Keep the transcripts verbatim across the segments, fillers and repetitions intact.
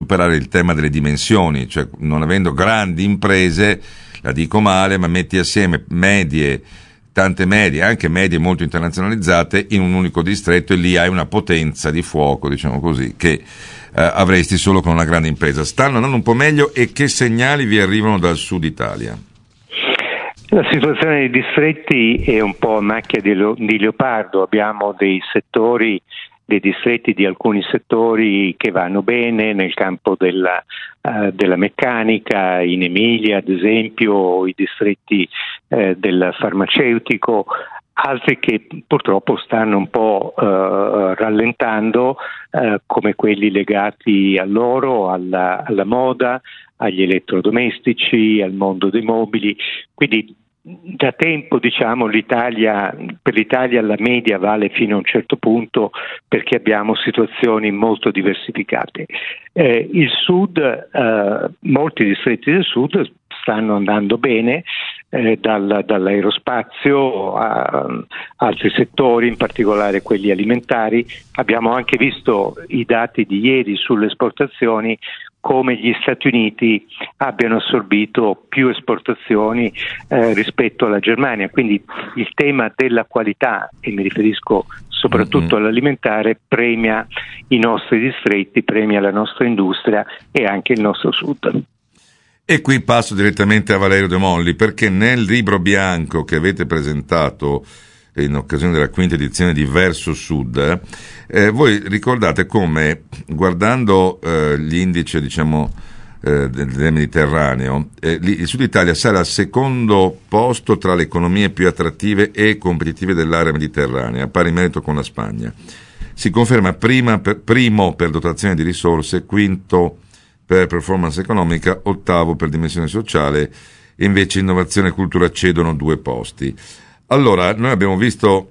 superare il tema delle dimensioni, cioè non avendo grandi imprese, la dico male, ma metti assieme medie, tante medie, anche medie molto internazionalizzate in un unico distretto e lì hai una potenza di fuoco, diciamo così, che eh, avresti solo con una grande impresa. Stanno andando un po' meglio, e che segnali vi arrivano dal sud Italia? La situazione dei distretti è un po' macchia di, lo, di leopardo. Abbiamo dei settori, dei distretti di alcuni settori che vanno bene nel campo della, uh, della meccanica, in Emilia ad esempio, i distretti uh, del farmaceutico, altri che purtroppo stanno un po' uh, rallentando, uh, come quelli legati all'oro, alla, alla moda, agli elettrodomestici, al mondo dei mobili. Quindi da tempo, diciamo, l'Italia, per l'Italia la media vale fino a un certo punto, perché abbiamo situazioni molto diversificate. Eh, il sud, eh, molti distretti del sud stanno andando bene, eh, dal, dall'aerospazio a altri settori, in particolare quelli alimentari. Abbiamo anche visto i dati di ieri sulle esportazioni, come gli Stati Uniti abbiano assorbito più esportazioni eh, rispetto alla Germania. Quindi il tema della qualità, e mi riferisco soprattutto mm-hmm. all'alimentare, premia i nostri distretti, premia la nostra industria e anche il nostro sud. E qui passo direttamente a Valerio De Molli, perché nel libro bianco che avete presentato in occasione della quinta edizione di Verso Sud, eh, voi ricordate come, guardando eh, gli indici, diciamo, eh, del, del Mediterraneo, eh, il Sud Italia sale al secondo posto tra le economie più attrattive e competitive dell'area mediterranea, a pari merito con la Spagna. Si conferma prima per, primo per dotazione di risorse, quinto per performance economica, ottavo per dimensione sociale, e invece innovazione e cultura cedono due posti. Allora, noi abbiamo visto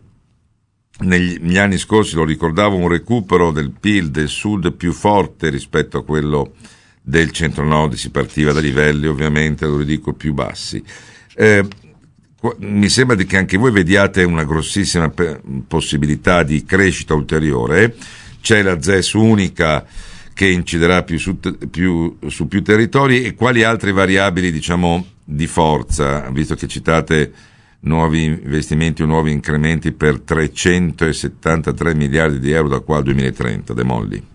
negli anni scorsi, lo ricordavo, un recupero del P I L del Sud più forte rispetto a quello del Centro-Nord. Si partiva da livelli, ovviamente, lo dico, più bassi. Eh, mi sembra che anche voi vediate una grossissima possibilità di crescita ulteriore. C'è la Z E S unica che inciderà più su, più, su più territori, e quali altre variabili, diciamo, di forza, visto che citate nuovi investimenti o nuovi incrementi per trecentosettantatré miliardi di euro da qua al duemilatrenta, De Molli?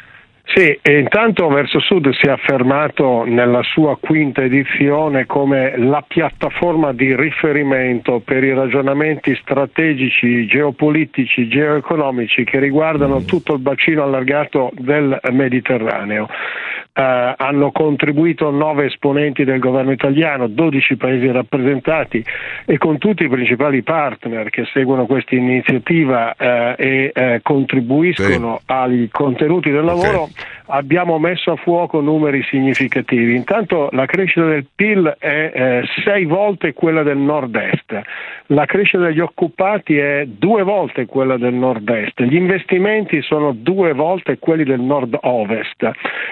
Sì, e intanto Verso Sud si è affermato nella sua quinta edizione come la piattaforma di riferimento per i ragionamenti strategici, geopolitici, geoeconomici che riguardano mm. tutto il bacino allargato del Mediterraneo. Uh, hanno contribuito nove esponenti del governo italiano, dodici paesi rappresentati, e con tutti i principali partner che seguono questa iniziativa uh, e uh, contribuiscono sì. ai contenuti del lavoro, okay. abbiamo messo a fuoco numeri significativi. Intanto la crescita del P I L è eh, sei volte quella del nord-est, la crescita degli occupati è due volte quella del nord-est, gli investimenti sono due volte quelli del nord-ovest,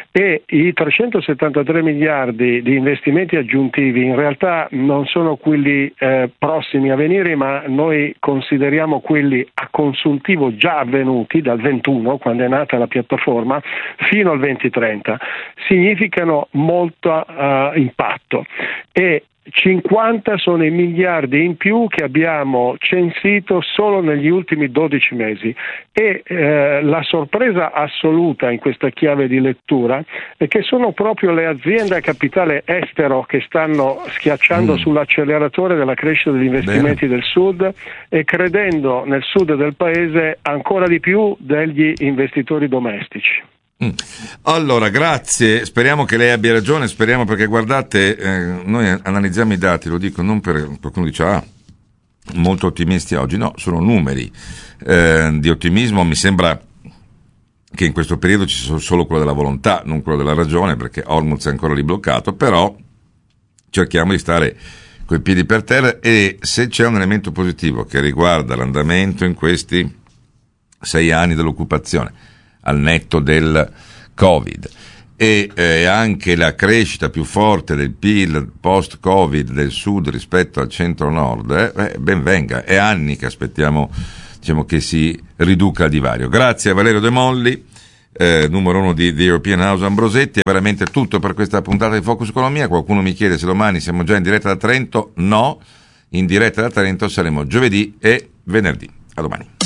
e i trecentosettantatré miliardi di investimenti aggiuntivi in realtà non sono quelli eh, prossimi a venire, ma noi consideriamo quelli a consuntivo già avvenuti dal ventuno, quando è nata la piattaforma, fino al duemilatrenta. Significano molto uh, impatto, e cinquanta sono i miliardi in più che abbiamo censito solo negli ultimi dodici mesi, e eh, la sorpresa assoluta in questa chiave di lettura è che sono proprio le aziende a capitale estero che stanno schiacciando mm. sull'acceleratore della crescita degli investimenti Bene. del sud, e credendo nel sud del paese ancora di più degli investitori domestici. Allora, grazie, speriamo che lei abbia ragione, speriamo, perché guardate, eh, noi analizziamo i dati, lo dico non per qualcuno dice ah, molto ottimisti oggi, no, sono numeri eh, di ottimismo. Mi sembra che in questo periodo ci sia solo quello della volontà, non quello della ragione, perché Hormuz è ancora lì bloccato, però cerchiamo di stare coi piedi per terra, e se c'è un elemento positivo che riguarda l'andamento in questi sei anni dell'occupazione al netto del Covid, e eh, anche la crescita più forte del P I L post-Covid del Sud rispetto al centro-nord, eh, ben venga, è anni che aspettiamo, diciamo, che si riduca il divario. Grazie a Valerio De Molli, eh, numero uno di The European House Ambrosetti. È veramente tutto per questa puntata di Focus Economia. Qualcuno mi chiede se domani siamo già in diretta da Trento. No, in diretta da Trento saremo giovedì e venerdì. A domani.